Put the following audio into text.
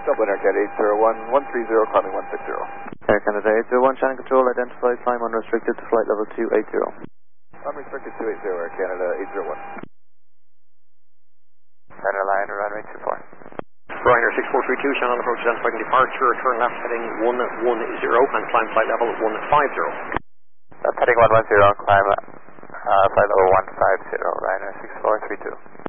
Dublin Air Canada 801, 130, climbing 160. Air Canada 801, channel control, identify, climb unrestricted to flight level 280. Unrestricted 280, Air Canada 801. Center line, runway 24. Ryanair 6432, channel approach identifying departure, turn left heading 110 and climb flight level 150. Heading 110, climb flight level 150, Ryanair 6432.